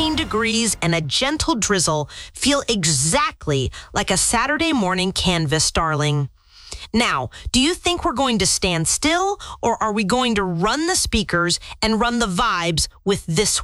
15 degrees and a gentle drizzle feel exactly like a Saturday morning canvas darling. Now, do you think we're going to stand still, or are we going to run the speakers and run the vibes with this